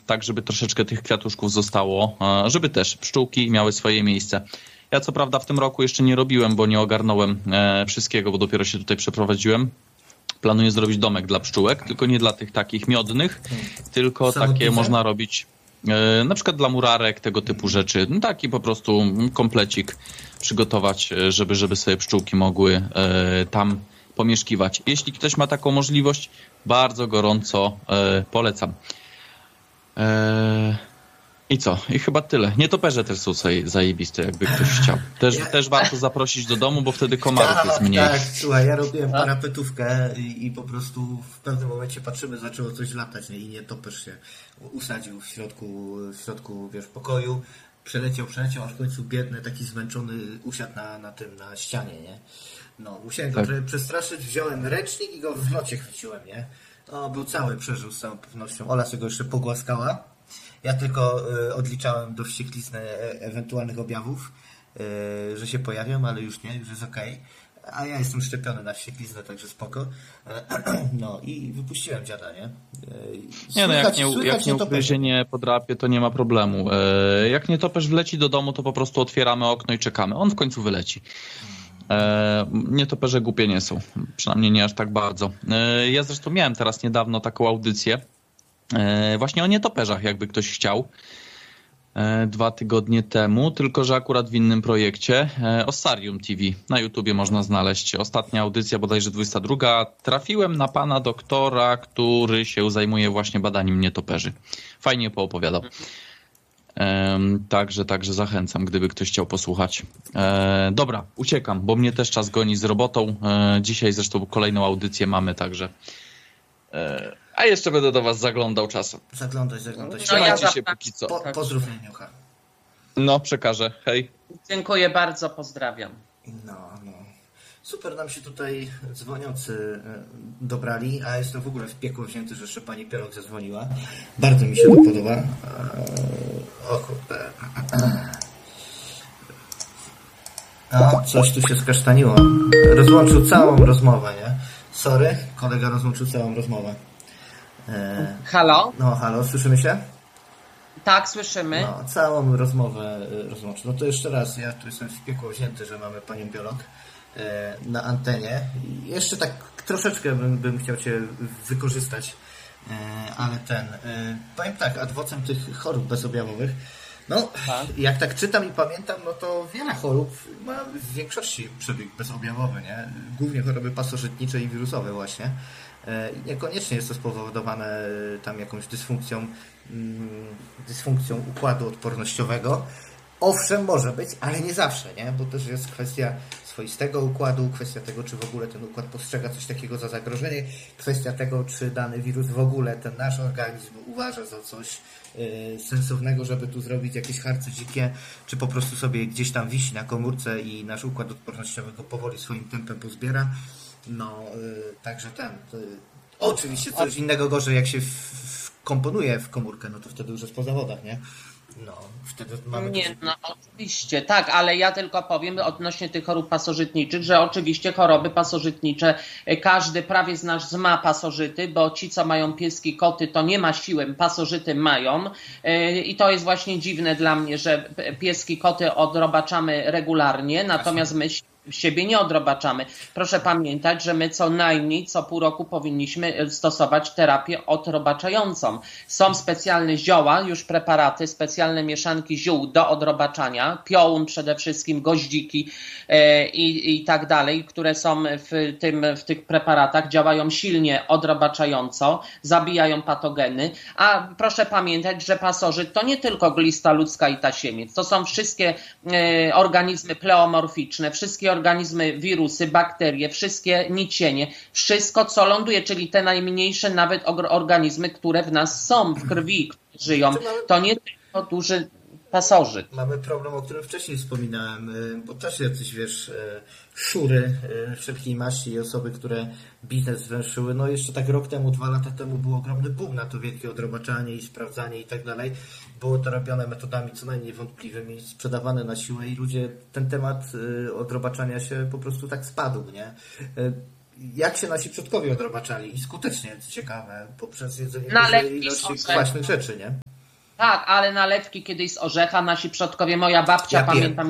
tak żeby troszeczkę tych kwiatuszków zostało, żeby też pszczółki miały swoje miejsce. Ja co prawda w tym roku jeszcze nie robiłem, bo nie ogarnąłem wszystkiego, bo dopiero się tutaj przeprowadziłem. Planuję zrobić domek dla pszczółek, tylko nie dla tych takich miodnych, tylko takie można robić na przykład dla murarek, tego typu rzeczy. No taki po prostu komplecik przygotować, żeby sobie pszczółki mogły tam pomieszkiwać. Jeśli ktoś ma taką możliwość, bardzo gorąco polecam. I co? I chyba tyle. Nietoperze też są zajebiste, jakby ktoś chciał. Też warto zaprosić do domu, bo wtedy komarów jest mniej. Tak, słuchaj, ja robiłem parapetówkę i po prostu w pewnym momencie patrzymy, zaczęło coś latać, nie? I nietoperz się usadził w środku, wiesz, pokoju. Przeleciał, aż w końcu biedny, taki zmęczony usiadł na ścianie, nie? No, musiałem go przestraszyć, wziąłem ręcznik i go w locie chwyciłem, nie? No, był cały, przeżył z całą pewnością. Ola sobie go jeszcze pogłaskała. Ja tylko odliczałem do wścieklizny ewentualnych objawów, że się pojawią, ale już nie, już jest okej. A ja jestem szczepiony na wściekliznę, także spoko. No i wypuściłem dziada, nie? Jak nie ugryzie, nie podrapie, to nie ma problemu. Jak nietoperz wleci do domu, to po prostu otwieramy okno i czekamy. On w końcu wyleci. Nietoperze głupie nie są. Przynajmniej nie aż tak bardzo. Ja zresztą miałem teraz niedawno taką audycję właśnie o nietoperzach, jakby ktoś chciał. 2 tygodnie temu, tylko że akurat w innym projekcie. Ossarium TV. Na YouTubie można znaleźć. Ostatnia audycja, bodajże 22. Trafiłem na pana doktora, który się zajmuje właśnie badaniem nietoperzy. Fajnie poopowiadał. Także zachęcam, gdyby ktoś chciał posłuchać. Dobra, uciekam, bo mnie też czas goni z robotą. Dzisiaj zresztą kolejną audycję mamy, także a jeszcze będę do was zaglądał czasem. Zaglądać. Trzymajcie się póki co. Pozdrów Nieniucha. No, przekażę. Hej. Dziękuję bardzo, pozdrawiam. No. Super nam się tutaj dzwoniący dobrali, a jestem w ogóle w piekło wzięty, że jeszcze pani Pierog zadzwoniła. Bardzo mi się to podoba. O kurde. Coś tu się skasztaniło. Rozłączył całą rozmowę, nie? Sorry, kolega rozłączył całą rozmowę. Halo? No, halo, słyszymy się? Tak, słyszymy. No, całą rozmowę rozłączył. No to jeszcze raz, ja tu jestem w piekło wzięty, że mamy panią biolog na antenie. I jeszcze tak troszeczkę bym chciał cię wykorzystać, ale powiem tak, adwocem tych chorób bezobjawowych, no, jak tak czytam i pamiętam, no to wiele chorób ma w większości przebieg bezobjawowy, nie? Głównie choroby pasożytnicze i wirusowe właśnie. Niekoniecznie jest to spowodowane tam jakąś dysfunkcją układu odpornościowego. Owszem, może być, ale nie zawsze, nie? Bo też jest kwestia swoistego układu, kwestia tego, czy w ogóle ten układ postrzega coś takiego za zagrożenie, kwestia tego, czy dany wirus w ogóle ten nasz organizm uważa za coś sensownego, żeby tu zrobić jakieś harce dzikie, czy po prostu sobie gdzieś tam wisi na komórce i nasz układ odpornościowy go powoli swoim tempem pozbiera. No, także oczywiście coś innego gorzej, jak się wkomponuje w komórkę, no to wtedy już jest po zawodach, nie? No, wtedy mamy... Nie, no oczywiście, tak, ale ja tylko powiem odnośnie tych chorób pasożytniczych, że oczywiście choroby pasożytnicze, każdy prawie z nas ma pasożyty, bo ci, co mają pieski, koty, to nie ma siły, pasożyty mają i to jest właśnie dziwne dla mnie, że pieski, koty odrobaczamy regularnie, natomiast my siebie nie odrobaczamy. Proszę pamiętać, że my co najmniej co pół roku powinniśmy stosować terapię odrobaczającą. Są specjalne zioła, już preparaty, specjalne mieszanki ziół do odrobaczania, piołun przede wszystkim, goździki i tak dalej, które są w tych preparatach, działają silnie odrobaczająco, zabijają patogeny, a proszę pamiętać, że pasożyt to nie tylko glista ludzka i tasiemiec, to są wszystkie organizmy pleomorficzne, wszystkie organizmy, wirusy, bakterie, wszystkie nicienie, wszystko co ląduje, czyli te najmniejsze nawet organizmy, które w nas są, w krwi, które żyją, to nie tylko duży pasożyt. Mamy problem, o którym wcześniej wspominałem, bo też jacyś, wiesz, szury wszelkiej maści i osoby, które biznes zwęszyły. No jeszcze tak rok temu, 2 lata temu był ogromny boom na to wielkie odrobaczanie i sprawdzanie i tak dalej. Było to robione metodami co najmniej wątpliwymi, sprzedawane na siłę i ludzie, ten temat odrobaczania się po prostu tak spadł, nie? Jak się nasi przodkowie odrobaczali i skutecznie, co ciekawe, poprzez jedzenie dużej ilości kwaśnych rzeczy, nie? Tak, ale nalewki kiedyś z orzecha nasi przodkowie, moja babcia, Ja pamiętam,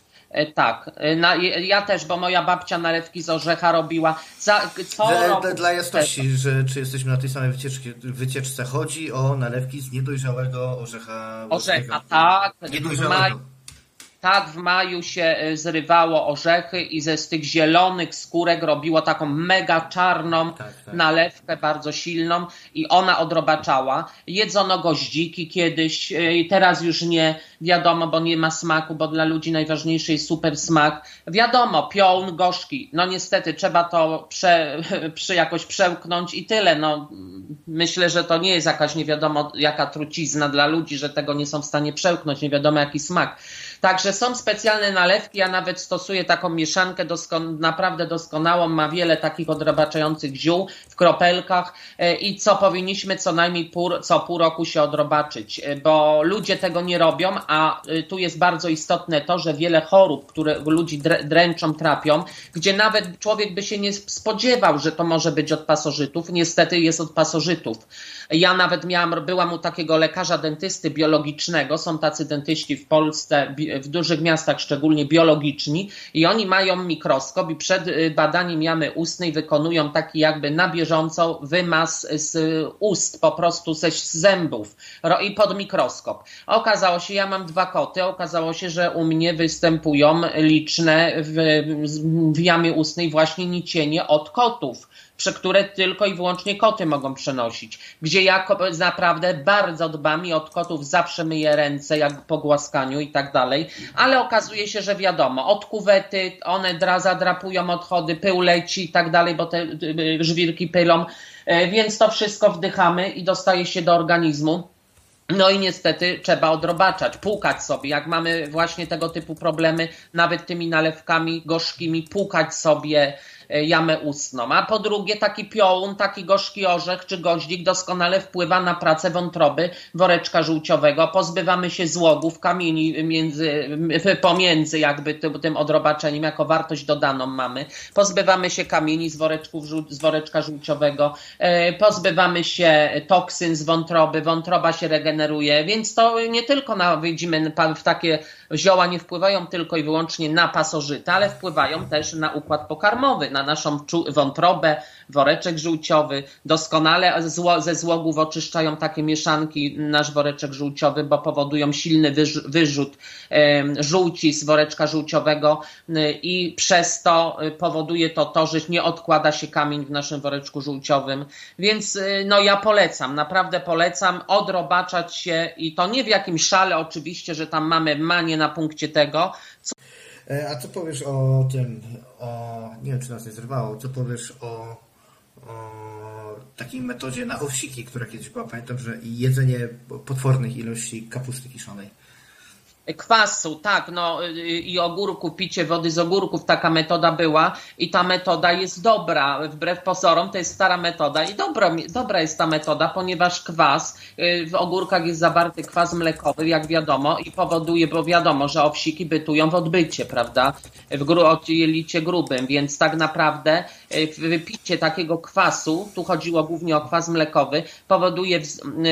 tak, ja też, bo moja babcia nalewki z orzecha robiła. Co roku Dla jasności, że czy jesteśmy na tej samej wycieczce, chodzi o nalewki z niedojrzałego orzecha. Orzecha, tak. Niedojrzałego. Tak, w maju się zrywało orzechy i z tych zielonych skórek robiło taką mega czarną nalewkę, bardzo silną i ona odrobaczała. Jedzono goździki kiedyś, teraz już nie, wiadomo, bo nie ma smaku, bo dla ludzi najważniejszy jest super smak. Wiadomo, piołun gorzki, no niestety trzeba to jakoś przełknąć i tyle. No, myślę, że to nie jest jakaś nie wiadomo jaka trucizna dla ludzi, że tego nie są w stanie przełknąć, nie wiadomo jaki smak. Także są specjalne nalewki, ja nawet stosuję taką mieszankę naprawdę doskonałą, ma wiele takich odrobaczających ziół w kropelkach i co powinniśmy co najmniej co pół roku się odrobaczyć, bo ludzie tego nie robią, a tu jest bardzo istotne to, że wiele chorób, które ludzi dręczą, trapią, gdzie nawet człowiek by się nie spodziewał, że to może być od pasożytów, niestety jest od pasożytów. Ja nawet byłam u takiego lekarza dentysty biologicznego, są tacy dentyści w Polsce, w dużych miastach szczególnie biologiczni i oni mają mikroskop i przed badaniem jamy ustnej wykonują taki jakby na bieżąco wymaz z ust, po prostu z zębów i pod mikroskop. Okazało się, ja mam 2 koty, okazało się, że u mnie występują liczne w jamie ustnej właśnie nicienie od kotów, które tylko i wyłącznie koty mogą przenosić, gdzie ja naprawdę bardzo dbam i od kotów zawsze myję ręce jak po głaskaniu i tak dalej, ale okazuje się, że wiadomo, od kuwety one zadrapują odchody, pył leci i tak dalej, bo te żwirki pylą, więc to wszystko wdychamy i dostaje się do organizmu. No i niestety trzeba odrobaczać, płukać sobie, jak mamy właśnie tego typu problemy, nawet tymi nalewkami gorzkimi, płukać sobie jamę ustną. A po drugie taki piołun, taki gorzki orzech czy goździk doskonale wpływa na pracę wątroby, woreczka żółciowego. Pozbywamy się złogów, kamieni pomiędzy jakby tym odrobaczeniem, jako wartość dodaną mamy. Pozbywamy się kamieni z woreczka żółciowego, pozbywamy się toksyn z wątroby, wątroba się regeneruje, więc to nie tylko widzimy w takie zioła nie wpływają tylko i wyłącznie na pasożyty, ale wpływają też na układ pokarmowy, na naszą wątrobę, woreczek żółciowy. Doskonale ze złogów oczyszczają takie mieszanki nasz woreczek żółciowy, bo powodują silny wyrzut żółci z woreczka żółciowego i przez to powoduje to, że nie odkłada się kamień w naszym woreczku żółciowym. Więc no ja polecam, naprawdę polecam odrobaczać się i to nie w jakimś szale oczywiście, że tam mamy manię na punkcie tego. A co powiesz o tym, nie wiem czy nas nie zerwało, co powiesz o takiej metodzie na owsiki, która kiedyś była, pamiętam, że jedzenie potwornych ilości kapusty kiszonej. Kwasu, tak, no i ogórku, picie wody z ogórków, taka metoda była i ta metoda jest dobra, wbrew pozorom to jest stara metoda i dobra jest ta metoda, ponieważ kwas, w ogórkach jest zawarty kwas mlekowy, jak wiadomo i powoduje, bo wiadomo, że owsiki bytują w odbycie, prawda, w jelicie grubym, więc tak naprawdę wypicie takiego kwasu, tu chodziło głównie o kwas mlekowy, powoduje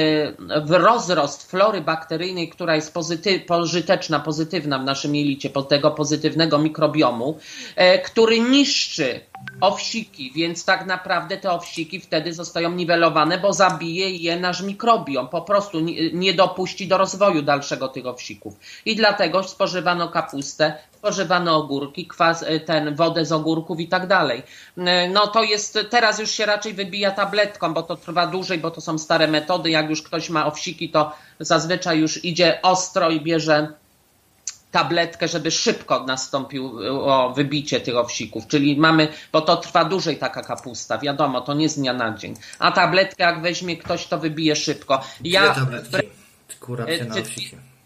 rozrost flory bakteryjnej, która jest pozytywna w naszym jelicie, tego pozytywnego mikrobiomu, który niszczy owsiki, więc tak naprawdę te owsiki wtedy zostają niwelowane, bo zabije je nasz mikrobiom, po prostu nie dopuści do rozwoju dalszego tych owsików. I dlatego spożywano kapustę, spożywano ogórki, wodę z ogórków i tak dalej. No to jest, teraz już się raczej wybija tabletką, bo to trwa dłużej, bo to są stare metody, jak już ktoś ma owsiki, to zazwyczaj już idzie ostro i bierze tabletkę, żeby szybko nastąpiło wybicie tych owsików, czyli bo to trwa dłużej taka kapusta, wiadomo, to nie z dnia na dzień, a tabletkę jak weźmie ktoś, to wybije szybko. Ile tabletki? Kuracja na owsiki.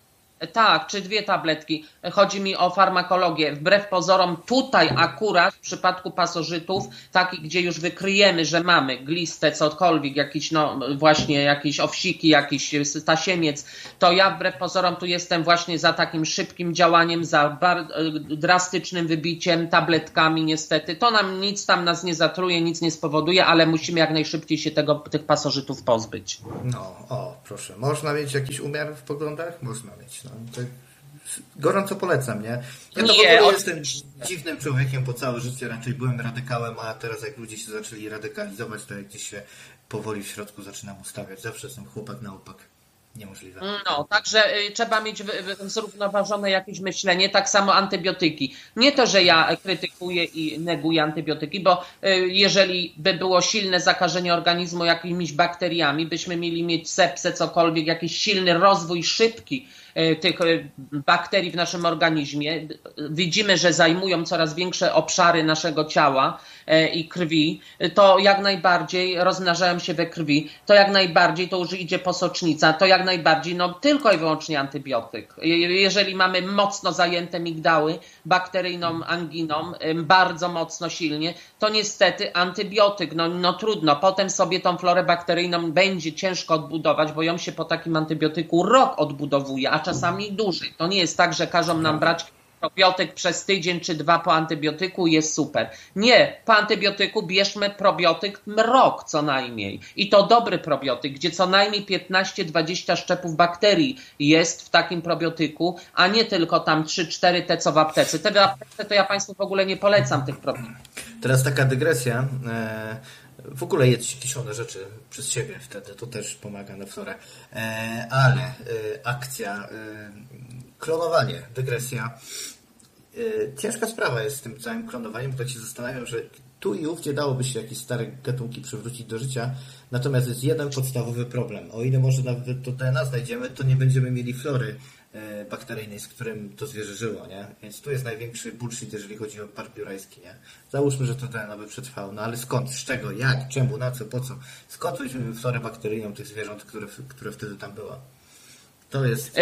Tak, czy 2 tabletki. Chodzi mi o farmakologię. Wbrew pozorom tutaj akurat w przypadku pasożytów, takich, gdzie już wykryjemy, że mamy glistę, cokolwiek, jakieś owsiki, jakiś tasiemiec, to ja wbrew pozorom tu jestem właśnie za takim szybkim działaniem, za drastycznym wybiciem, tabletkami niestety. To nic tam nas nie zatruje, nic nie spowoduje, ale musimy jak najszybciej się tych pasożytów pozbyć. No, proszę. Można mieć jakiś umiar w poglądach? Można mieć. No, tak gorąco polecam, nie? Ja to w ogóle jestem dziwnym człowiekiem, bo całe życie raczej byłem radykałem, a teraz jak ludzie się zaczęli radykalizować, to jak gdzieś się powoli w środku zaczynam ustawiać. Zawsze jestem chłopak na opak. Niemożliwe. No, także trzeba mieć zrównoważone jakieś myślenie, tak samo antybiotyki. Nie to, że ja krytykuję i neguję antybiotyki, bo jeżeli by było silne zakażenie organizmu jakimiś bakteriami, byśmy mieli mieć sepsę, cokolwiek, jakiś silny rozwój szybki tych bakterii w naszym organizmie. Widzimy, że zajmują coraz większe obszary naszego ciała i krwi. To jak najbardziej rozmnażają się we krwi. To jak najbardziej to już idzie posocznica. To jak najbardziej tylko i wyłącznie antybiotyk. Jeżeli mamy mocno zajęte migdały bakteryjną anginą, bardzo mocno silnie, to niestety antybiotyk. No trudno. Potem sobie tą florę bakteryjną będzie ciężko odbudować, bo ją się po takim antybiotyku rok odbudowuje, a czasami dłużej. To nie jest tak, że każą nam brać probiotyk przez tydzień czy 2 po antybiotyku i jest super. Nie, po antybiotyku bierzmy probiotyk rok co najmniej. I to dobry probiotyk, gdzie co najmniej 15-20 szczepów bakterii jest w takim probiotyku, a nie tylko tam 3-4 te co w aptece. Te w aptece to ja Państwu w ogóle nie polecam tych probiotyków. Teraz taka dygresja. W ogóle jedzcie kiszone rzeczy przez siebie wtedy, to też pomaga na florę. Ale akcja, klonowanie, dygresja. Ciężka sprawa jest z tym całym klonowaniem, bo tak się zastanawiam, że tu i ówdzie dałoby się jakieś stare gatunki przywrócić do życia, natomiast jest jeden podstawowy problem. O ile może nawet to DNA znajdziemy, to nie będziemy mieli flory bakteryjnej, z którym to zwierzę żyło, nie? Więc tu jest największy bullshit, jeżeli chodzi o park biurajski, nie? Załóżmy, że to DNA by przetrwało, no ale skąd, z czego, jak, czemu, na co, po co? Skąd weźmiemy florę bakteryjną tych zwierząt, które wtedy tam było? To jest...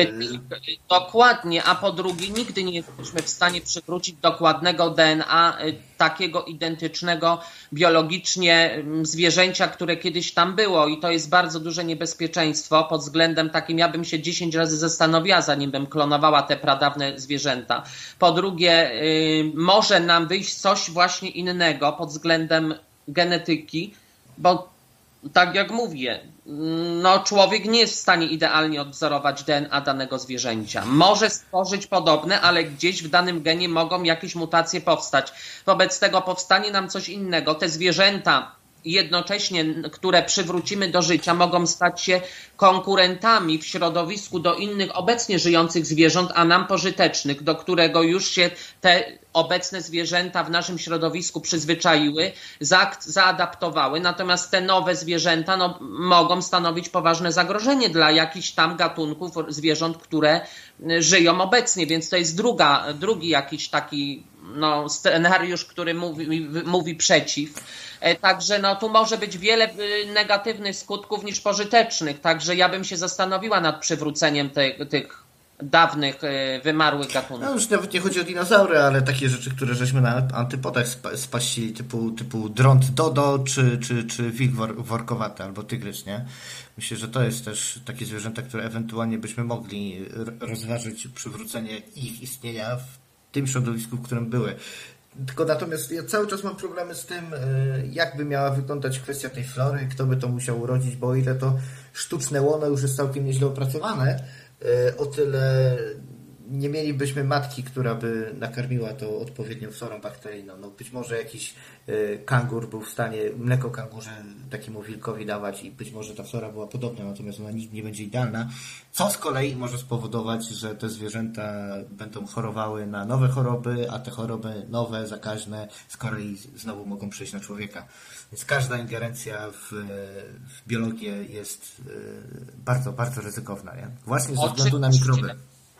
Dokładnie, a po drugie nigdy nie jesteśmy w stanie przywrócić dokładnego DNA takiego identycznego biologicznie zwierzęcia, które kiedyś tam było i to jest bardzo duże niebezpieczeństwo pod względem takim, ja bym się 10 razy zastanowiła, zanim bym klonowała te pradawne zwierzęta. Po drugie, może nam wyjść coś właśnie innego pod względem genetyki, bo tak jak mówię, człowiek nie jest w stanie idealnie odwzorować DNA danego zwierzęcia. Może stworzyć podobne, ale gdzieś w danym genie mogą jakieś mutacje powstać. Wobec tego powstanie nam coś innego. Te zwierzęta jednocześnie, które przywrócimy do życia, mogą stać się konkurentami w środowisku do innych obecnie żyjących zwierząt, a nam pożytecznych, do którego już się te obecne zwierzęta w naszym środowisku przyzwyczaiły, zaadaptowały. Natomiast te nowe zwierzęta mogą stanowić poważne zagrożenie dla jakichś tam gatunków zwierząt, które żyją obecnie. Więc to jest drugi jakiś taki scenariusz, który mówi przeciw. Także tu może być wiele negatywnych skutków niż pożytecznych. Także ja bym się zastanowiła nad przywróceniem tych dawnych, wymarłych gatunków. No już nawet nie chodzi o dinozaury, ale takie rzeczy, które żeśmy na antypodach spaścili, typu drąt Dodo, czy wilk workowaty, albo tygrys, nie? Myślę, że to jest też takie zwierzęta, które ewentualnie byśmy mogli rozważyć przywrócenie ich istnienia w tym środowisku, w którym były. Tylko natomiast ja cały czas mam problemy z tym, jak by miała wyglądać kwestia tej flory, kto by to musiał urodzić, bo o ile to sztuczne łono już jest całkiem nieźle opracowane, o tyle nie mielibyśmy matki, która by nakarmiła to odpowiednią florą bakteryjną. Być może jakiś kangur był w stanie mleko kangurze takiemu wilkowi dawać i być może ta flora była podobna, natomiast ona nigdy nie będzie idealna, co z kolei może spowodować, że te zwierzęta będą chorowały na nowe choroby, a te choroby nowe, zakaźne z kolei znowu mogą przejść na człowieka. Więc każda ingerencja w biologię jest bardzo, bardzo ryzykowna, nie? Właśnie ze względu na mikroby.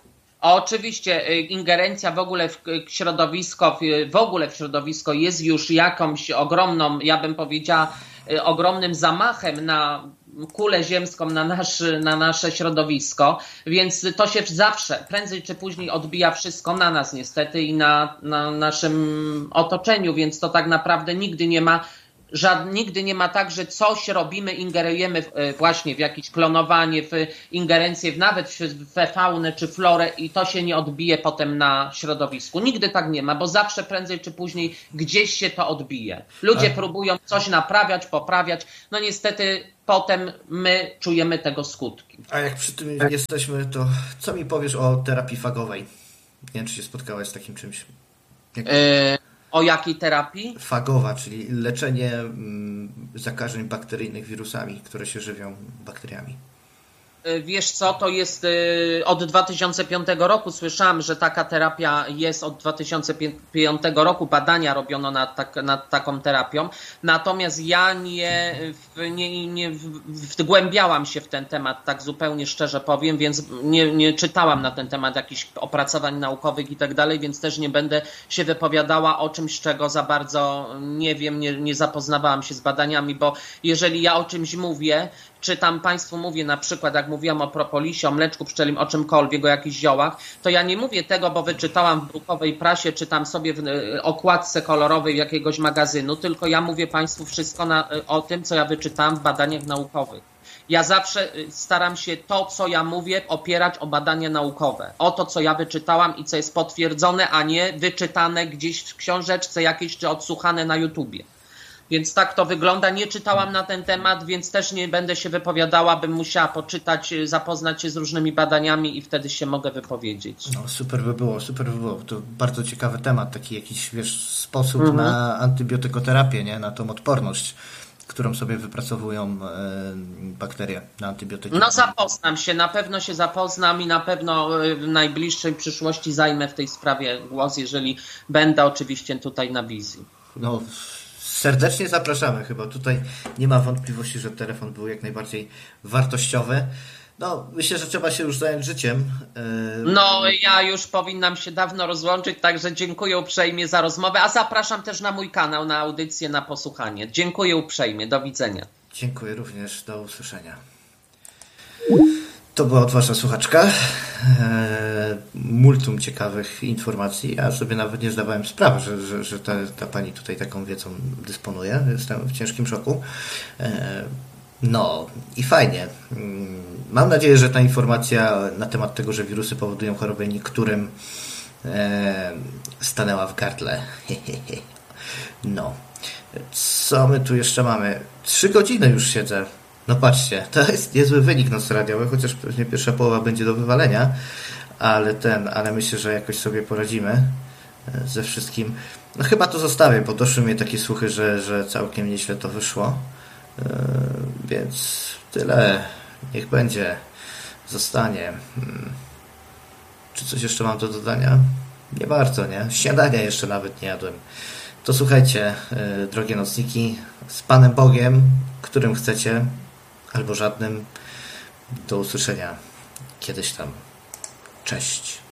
Oczywiście ingerencja w ogóle w środowisko jest już jakąś ogromną, ja bym powiedziała, ogromnym zamachem na kulę ziemską na nasze środowisko, więc to się zawsze, prędzej czy później odbija wszystko na nas niestety i na naszym otoczeniu, więc to tak naprawdę nigdy nie ma tak, że coś robimy, ingerujemy właśnie w jakieś klonowanie, w ingerencję nawet we faunę czy florę i to się nie odbije potem na środowisku. Nigdy tak nie ma, bo zawsze prędzej czy później gdzieś się to odbije. Ludzie próbują coś naprawiać, poprawiać, no niestety potem my czujemy tego skutki. A jak przy tym jesteśmy, to co mi powiesz o terapii fagowej? Nie wiem, czy się spotkałaś z takim czymś. O jakiej terapii? Fagowa, czyli leczenie zakażeń bakteryjnych wirusami, które się żywią bakteriami. Wiesz co, to jest od 2005 roku. Słyszałam, że taka terapia jest od 2005 roku. Badania robiono nad taką terapią. Natomiast ja nie wgłębiałam się w ten temat, tak zupełnie szczerze powiem, więc nie czytałam na ten temat jakichś opracowań naukowych i tak dalej, więc też nie będę się wypowiadała o czymś, czego za bardzo nie wiem, nie zapoznawałam się z badaniami, bo jeżeli ja o czymś mówię, czy tam Państwu mówię na przykład, jak mówiłam o propolisie, o mleczku pszczelim, o czymkolwiek, o jakichś ziołach, to ja nie mówię tego, bo wyczytałam w drukowej prasie, czy tam sobie w okładce kolorowej jakiegoś magazynu, tylko ja mówię Państwu wszystko o tym, co ja wyczytałam w badaniach naukowych. Ja zawsze staram się to, co ja mówię, opierać o badania naukowe. O to, co ja wyczytałam i co jest potwierdzone, a nie wyczytane gdzieś w książeczce jakiejś, czy odsłuchane na YouTubie. Więc tak to wygląda. Nie czytałam na ten temat, więc też nie będę się wypowiadała, bym musiała poczytać, zapoznać się z różnymi badaniami i wtedy się mogę wypowiedzieć. No, super by było. To bardzo ciekawy temat, taki jakiś, sposób na antybiotykoterapię, nie? Na tą odporność, którą sobie wypracowują bakterie na antybiotyki. No zapoznam się, na pewno się zapoznam i na pewno w najbliższej przyszłości zajmę w tej sprawie głos, jeżeli będę oczywiście tutaj na wizji. No, serdecznie zapraszamy chyba. Tutaj nie ma wątpliwości, że telefon był jak najbardziej wartościowy. No, myślę, że trzeba się już zająć życiem. No, ja już powinnam się dawno rozłączyć, także dziękuję uprzejmie za rozmowę, a zapraszam też na mój kanał, na audycję, na posłuchanie. Dziękuję uprzejmie, do widzenia. Dziękuję również, do usłyszenia. To była odważna słuchaczka. Multum ciekawych informacji. Ja sobie nawet nie zdawałem sprawy, że ta pani tutaj taką wiedzą dysponuje. Jestem w ciężkim szoku. No i fajnie. Mam nadzieję, że ta informacja na temat tego, że wirusy powodują chorobę niektórym, stanęła w gardle. No. Co my tu jeszcze mamy? 3 godziny już siedzę. No patrzcie, to jest niezły wynik noc radiowy, chociaż pewnie pierwsza połowa będzie do wywalenia, ale myślę, że jakoś sobie poradzimy ze wszystkim. No chyba to zostawię, bo doszły mnie takie słuchy, że całkiem nieźle to wyszło. Więc tyle. Niech będzie. Zostanie. Czy coś jeszcze mam do dodania? Nie bardzo, nie? Śniadania jeszcze nawet nie jadłem. To słuchajcie, drogie nocniki, z Panem Bogiem, którym chcecie, albo żadnym. Do usłyszenia kiedyś tam. Cześć.